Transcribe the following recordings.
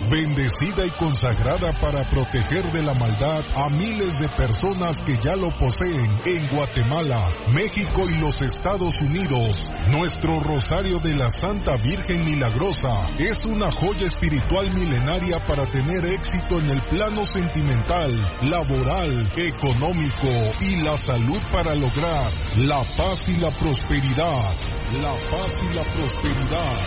bendecida y consagrada para proteger de la maldad a miles de personas que ya lo poseen en Guatemala, México y los Estados Unidos. Nuestro Rosario de la Santa Virgen Milagrosa es una joya espiritual milenaria para tener éxito en el plano sentimental, laboral, económico y la salud, para lograr la paz y la prosperidad. La paz y la prosperidad.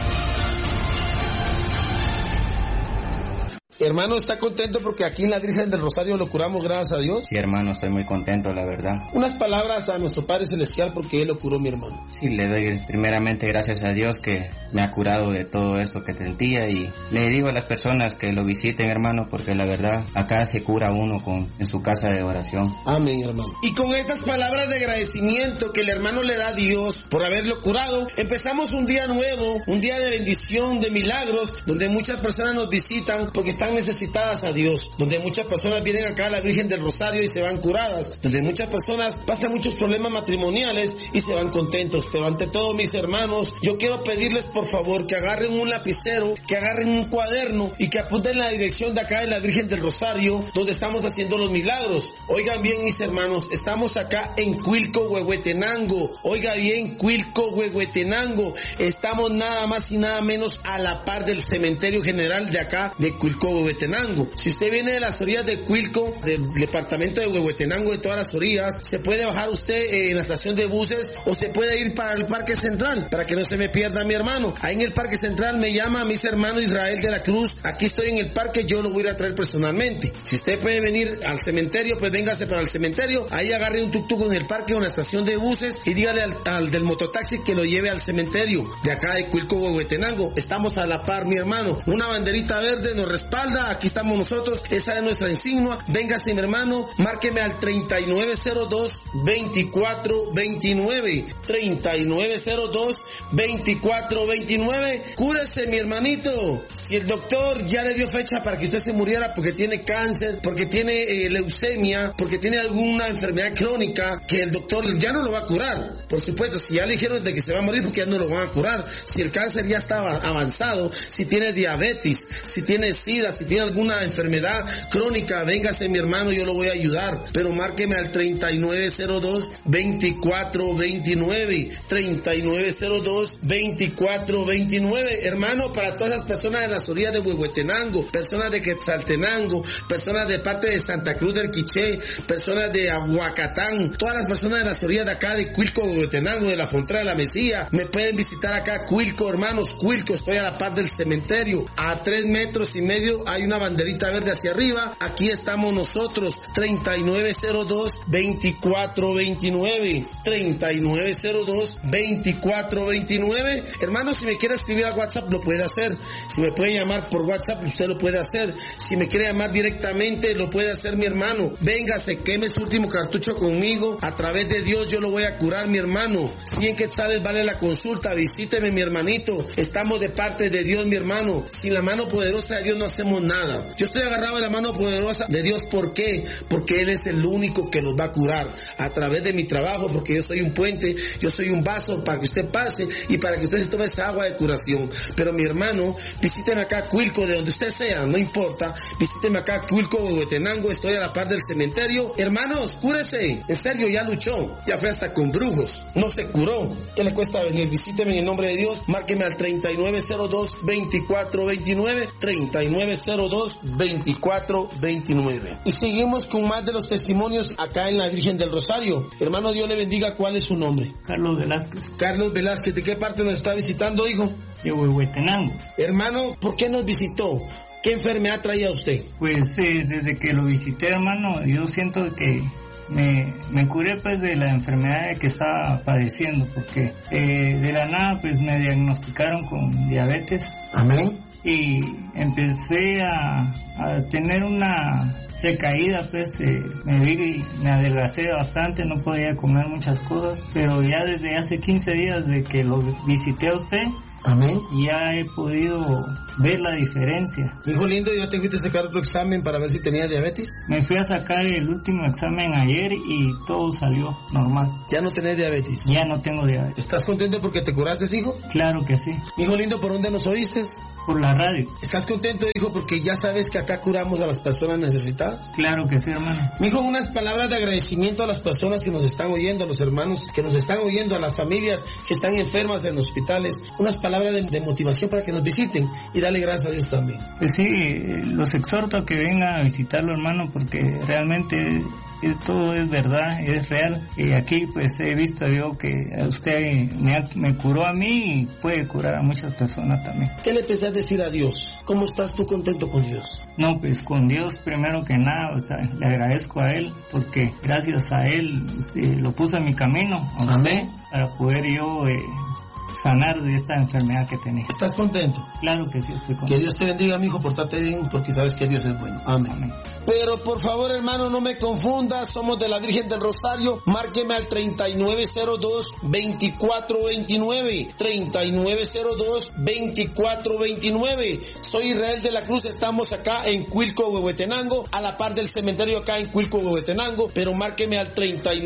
Hermano, ¿está contento porque aquí en la Virgen del Rosario lo curamos, gracias a Dios? Sí, hermano, estoy muy contento, la verdad. Unas palabras a nuestro Padre Celestial porque Él lo curó, mi hermano. Sí, le doy primeramente gracias a Dios que me ha curado de todo esto que sentía, y le digo a las personas que lo visiten, hermano, porque la verdad acá se cura uno en su casa de oración. Amén, hermano. Y con estas palabras de agradecimiento que el hermano le da a Dios por haberlo curado, empezamos un día nuevo, un día de bendición, de milagros, donde muchas personas nos visitan porque están necesitadas a Dios, donde muchas personas vienen acá a la Virgen del Rosario y se van curadas, donde muchas personas pasan muchos problemas matrimoniales y se van contentos. Pero ante todo, mis hermanos, yo quiero pedirles por favor que agarren un lapicero, que agarren un cuaderno y que apunten la dirección de acá de la Virgen del Rosario, donde estamos haciendo los milagros. Oigan bien, mis hermanos, estamos acá en Cuilco, Huehuetenango. Oiga bien, Cuilco, Huehuetenango. Estamos nada más y nada menos a la par del cementerio general de acá de Cuilco, Huehuetenango. Si usted viene de las orillas de Cuilco, del departamento de Huehuetenango, de todas las orillas, se puede bajar usted en la estación de buses o se puede ir para el Parque Central, para que no se me pierda, mi hermano. Ahí en el Parque Central me llama a mis hermanos Israel de la Cruz. Aquí estoy en el parque, yo lo voy a ir a traer personalmente. Si usted puede venir al cementerio, pues véngase para el cementerio. Ahí agarre un tuk-tuk en el parque o en la estación de buses y dígale al del mototaxi que lo lleve al cementerio de acá de Cuilco, Huehuetenango. Estamos a la par, mi hermano. Una banderita verde nos respalda. Aquí estamos nosotros, esa es nuestra insignia. Véngase, mi hermano, márqueme al 3902-2429. 3902-2429. Cúrese, mi hermanito. Si el doctor ya le dio fecha para que usted se muriera porque tiene cáncer, porque tiene leucemia, porque tiene alguna enfermedad crónica, que el doctor ya no lo va a curar. Por supuesto, si ya le dijeron de que se va a morir, porque ya no lo van a curar. Si el cáncer ya está avanzado, si tiene diabetes, si tiene sida, si tiene alguna enfermedad crónica, véngase, mi hermano, yo lo voy a ayudar. Pero márqueme al 3902-2429. 3902-2429. Hermano, para todas las personas de las orillas de Huehuetenango, personas de Quetzaltenango, personas de parte de Santa Cruz del Quiché, personas de Aguacatán, todas las personas de las orillas de acá de Cuilco, Huehuetenango, de la frontera de la Mesía, me pueden visitar acá, Cuilco, hermanos, Cuilco, estoy a la par del cementerio, a 3 metros y medio hay una banderita verde hacia arriba. Aquí estamos nosotros, 3902-2429. 3902-2429. Hermanos, si me quiere escribir a WhatsApp, lo puede hacer. Si me puede llamar por WhatsApp, usted lo puede hacer. Si me quiere llamar directamente, lo puede hacer, mi hermano. Véngase, queme su último cartucho conmigo. A través de Dios yo lo voy a curar, mi hermano. 100 quetzales vale la consulta. Visíteme, mi hermanito. Estamos de parte de Dios, mi hermano. Sin la mano poderosa de Dios no hacemos nada. Yo estoy agarrado de la mano poderosa de Dios. ¿Por qué? Porque Él es el único que nos va a curar a través de mi trabajo, porque yo soy un puente, yo soy un vaso para que usted pase y para que usted se tome esa agua de curación. Pero mi hermano, visíteme acá Cuilco, de donde usted sea, no importa, visíteme acá Cuilco, Huehuetenango, estoy a la par del cementerio. Hermanos, cúrese, en serio, ya luchó, ya fue hasta con brujos, no se curó. ¿Qué le cuesta venir? Visíteme en el nombre de Dios, márqueme al 3902-2429, 3902-2429. Y seguimos con más de los testimonios acá en la Virgen del Rosario. Hermano, Dios le bendiga. ¿Cuál es su nombre? Carlos Velázquez. Carlos Velázquez, ¿de qué parte nos está visitando, hijo? De Huehuetenango. Hermano, ¿por qué nos visitó? ¿Qué enfermedad traía usted? Pues desde que lo visité, hermano, yo siento que me curé pues de la enfermedad que estaba padeciendo, porque de la nada pues me diagnosticaron con diabetes. Amén. Y empecé a tener una recaída, pues me adelgacé bastante, no podía comer muchas cosas, pero ya desde hace 15 días de que lo visité a usted, amén, ya he podido ver la diferencia. Hijo lindo, ¿ya te fuiste a sacar tu examen para ver si tenía diabetes? Me fui a sacar el último examen ayer y todo salió normal. ¿Ya no tenés diabetes? Ya no tengo diabetes. ¿Estás contento porque te curaste, hijo? Claro que sí. Hijo lindo, ¿por dónde nos oíste? por la radio. ¿Estás contento, hijo, porque ya sabes que acá curamos a las personas necesitadas? Claro que sí, hermano. Mijo, unas palabras de agradecimiento a las personas que nos están oyendo, a los hermanos que nos están oyendo, a las familias que están enfermas en hospitales, unas palabras de motivación para que nos visiten y dale gracias a Dios también. Pues sí, los exhorto a que vengan a visitarlo, hermano, porque realmente todo es verdad, es real. Aquí pues he visto yo que usted me curó a mí y puede curar a muchas personas también. ¿Qué le pensás decir a Dios? ¿Cómo estás tú contento con Dios? No, pues con Dios primero que nada, o sea, le agradezco a Él porque gracias a Él lo puso en mi camino, a usted, para poder yo sanar de esta enfermedad que tenía. ¿Estás contento? Claro que sí, estoy contento. Que Dios te bendiga, mi hijo, portate bien, porque sabes que Dios es bueno. Amén. Amén. Pero por favor, hermano, no me confunda, somos de la Virgen del Rosario. Márqueme al 3902-2429. 3902-2429. Soy Israel de la Cruz, estamos acá en Cuilco, Huehuetenango, a la par del cementerio acá en Cuilco, Huehuetenango. Pero márqueme al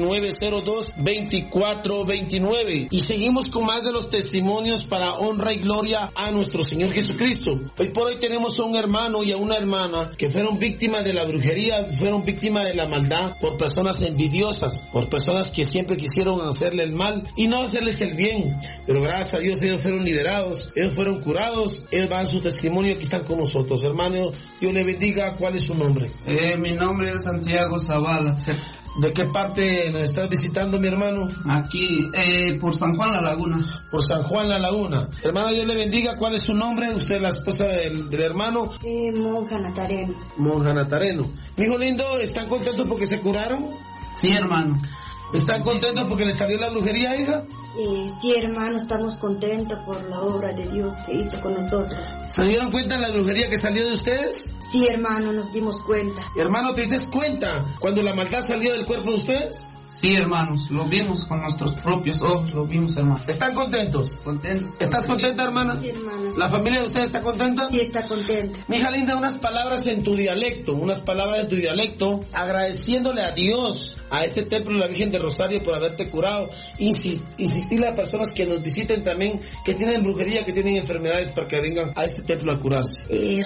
3902-2429. Y seguimos con más de los testimonios para honra y gloria a nuestro Señor Jesucristo. Hoy por hoy tenemos a un hermano y a una hermana que fueron víctimas de la brujería, fueron víctimas de la maldad por personas envidiosas, por personas que siempre quisieron hacerle el mal y no hacerles el bien. Pero gracias a Dios ellos fueron liberados, ellos fueron curados, ellos dan su testimonio, aquí están con nosotros. Hermano, Dios le bendiga. ¿Cuál es su nombre? Mi nombre es Santiago Zavala. ¿De qué parte nos estás visitando, mi hermano? Aquí, por San Juan La Laguna. Por San Juan La Laguna. Hermano, Dios le bendiga. ¿Cuál es su nombre? Usted es la esposa del hermano. Monja Natareno. Monja Natareno. Mi hijo lindo, ¿están contentos porque se curaron? Sí, hermano. ¿Están contentos porque les salió la brujería, hija? Sí, hermano, estamos contentos por la obra de Dios que hizo con nosotros. ¿Se dieron cuenta de la brujería que salió de ustedes? Sí, hermano, nos dimos cuenta. Hermano, ¿te diste cuenta cuando la maldad salió del cuerpo de ustedes? Sí, hermanos, lo vimos con nuestros propios ojos, lo vimos, hermano. ¿Están contentos? Contentos. ¿Estás contenta, hermana? Sí, hermano. ¿La familia de ustedes está contenta? Sí, está contenta. Mi hija linda, unas palabras en tu dialecto, agradeciéndole a Dios, a este templo de la Virgen del Rosario por haberte curado. Insistirle a personas que nos visiten también, que tienen brujería, que tienen enfermedades, para que vengan a este templo a curarse.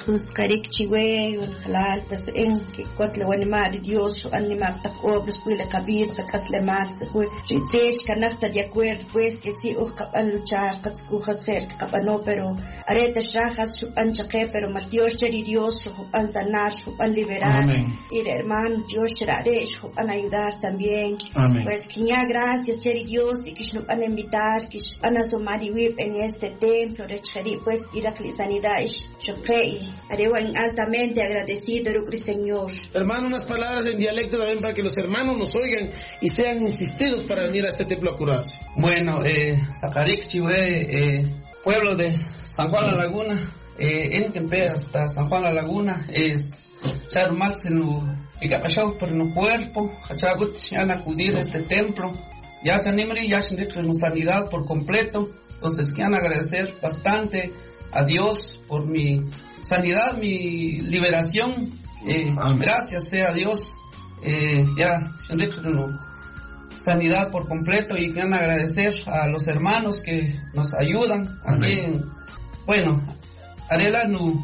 Lemal, se canasta de acuerdo, pues que sí, luchar, pero areta shajas, anchaque, pero más Dios, Dios, sanar, liberar, y hermano, Dios, ayudar también. Amén. Pues que ya gracias, Dios, y que nos van a invitar, que van a tomar y vivir en este templo, pues ir a la sanidad, y altamente agradecido, Señor. Hermano, unas palabras en dialecto también para que los hermanos nos oigan y sean insistidos para venir a este templo a curarse. Bueno, Zacaric Chihué, pueblo de San Juan La Laguna, en Kempe hasta San Juan La Laguna, es Char Maxenu, Picapachau por el cuerpo, Hachagut, ya han acudido a este templo, ya Chanimri, ya han sanidad por completo. Entonces quiero agradecer bastante a Dios por mi sanidad, mi liberación. Gracias sea a Dios. Ya sanidad por completo, y quiero agradecer a los hermanos que nos ayudan aquí bueno, arela nu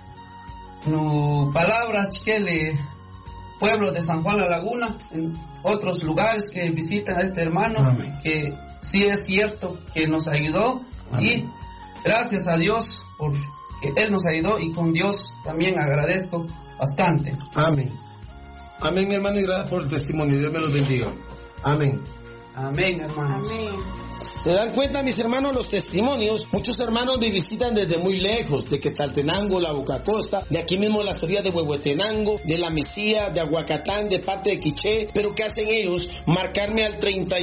palabra chiquele pueblo de San Juan La Laguna, en otros lugares que visitan a este hermano. Amén. Que sí es cierto que nos ayudó. Amén. Y gracias a Dios por que Él nos ayudó, y con Dios también agradezco bastante. Amén. Amén, mi hermano, y gracias por el testimonio. Dios me los bendiga. Amén. Amén, hermano. Amén. ¿Se dan cuenta, mis hermanos, los testimonios? Muchos hermanos me visitan desde muy lejos, de Quetzaltenango, la Boca Costa, de aquí mismo las orillas de Huehuetenango, de La Mesía, de Aguacatán, de parte de Quiché. ¿Pero qué hacen ellos? Marcarme al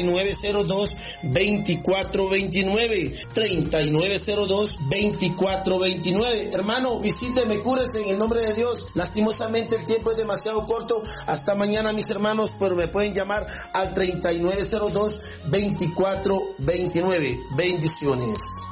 3902-2429. 3902-2429. Hermano, visíteme, cúrese en el nombre de Dios. Lastimosamente el tiempo es demasiado corto. Hasta mañana, mis hermanos, pero me pueden llamar al 3902-2429. Bendiciones.